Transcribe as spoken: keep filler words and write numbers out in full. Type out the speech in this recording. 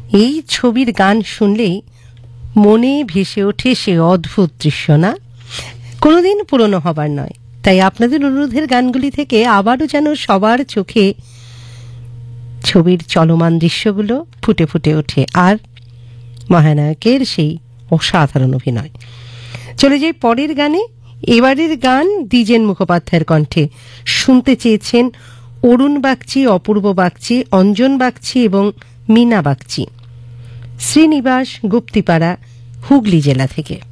এই ছবির গান শুনলেই মনে ভেসে ওঠে সে অদ্ভুত দৃশ্য, না? কোনোদিন পুরনো হবার নয়। তাই আপনাদের অনুরোধের গানগুলি থেকে আবারও যেন সবার চোখে ছবির চলমান দৃশ্যগুলো ফুটে ফুটে ওঠে, আর মহানায়কের সেই অসাধারণ অভিনয়। চলে যাই পরের গানে। এবারের গান দ্বিজেন মুখোপাধ্যায়ের কণ্ঠে। শুনতে চেয়েছেন অরুণ বাগচি, অপূর্ব বাগচি, অঞ্জন বাগচি এবং মীনা বাগচি। শ্রীনিবাস, গুপ্তিপাড়া, হুগলি জেলা থেকে।